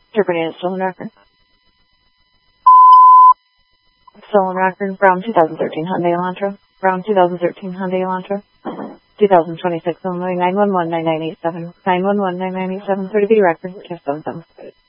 Jeopardy is stolen record. Stolen record. Brown 2013 Hyundai Elantra. Brown 2013 Hyundai Elantra. 2026 Illinois 911-9987. 911-9987. 30B record. 777.